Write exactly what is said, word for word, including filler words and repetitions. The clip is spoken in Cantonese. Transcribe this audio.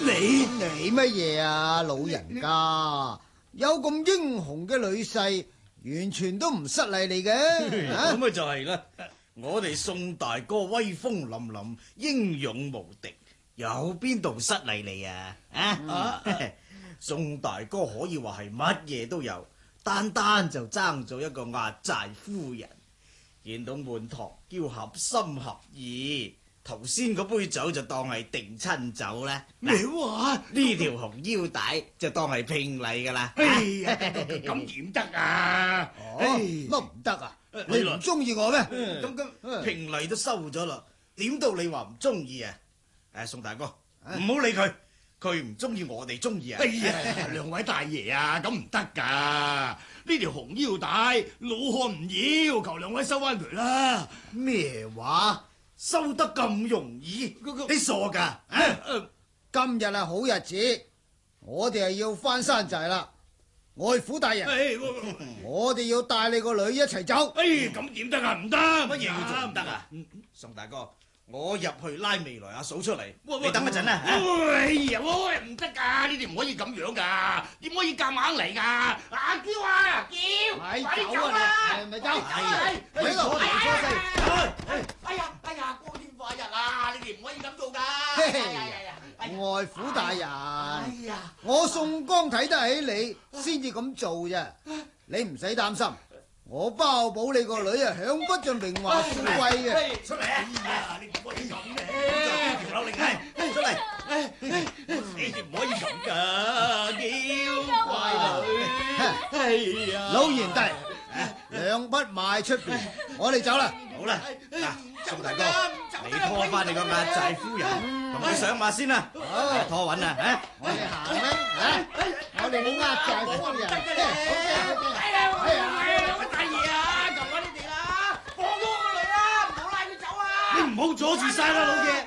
你你乜嘢啊，老人家？有咁英雄嘅女婿，完全都唔失禮你嘅。 咁咪就係啦，我哋宋大哥威風凜凜，英勇無敵，有邊度失禮你啊？啊！宋大哥可以話係乜嘢都有，單單就爭咗一個壓寨夫人。見到滿堂嬌合心合意，頭先嗰杯酒就當係定親酒啦。 咩話？ 呢條紅腰帶就當係聘禮噶啦。 哎呀，咁點得啊？ 乜唔得啊？你唔中意我咩？ 咁咁聘禮都收咗啦，點到你話唔中意啊？誒，宋大哥，唔好理佢，佢唔中意我哋中意啊！ 哎呀，兩位大爺啊，咁唔得噶！呢條紅腰帶老漢唔要，求兩位收翻佢啦。 咩話？收得咁容易？你傻噶？啊！ 今日係好日子，我哋係要翻山寨啦。外父大人，我哋要帶你個女一齊走。 哎，咁點得啊？唔得， 乜嘢叫做唔得啊？宋大哥，我入去拉未來阿嫂出嚟，你等一陣啦。 哎呀，喂，唔得噶，你哋唔可以咁樣噶，點可以夾硬嚟噶？阿嬌啊，嬌， 咪快啲走啊啦！ 你，咪走！ 喺度嚟初四。 哎呀，哎呀，光天化日啊，你哋唔可以咁做噶。 外父大人， 哎呀， 我宋江睇得起你，先至咁做啫。你唔使擔心，我包保你個女啊，享不盡榮華富貴嘅。 出嚟啊！你唔可以咁嘅，條柳令係出嚟，你哋唔可以咁噶，嬌乖女。哎呀， 老賢弟，兩匹賣出邊，我哋走啦。 好啦，嗱，宋大哥，你拖翻你個壓寨夫人，同佢上馬先啦，拖穩啦，吓！ 我哋行咩？吓！我哋冇壓寨夫人。 哎呀，哎呀，兩位大爺啊，求下你哋啦，放咗我個女啦，唔好拉佢走啊！ 你唔好阻住晒啦，老爺。